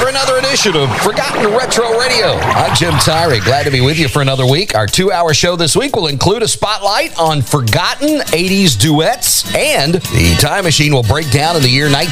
for another edition of Forgotten Retro Radio. I'm Jim Tyree. Glad to be with you for another week. Our 2-hour show this week will include a spotlight on forgotten 80s duets, and the Time Machine will break down in the year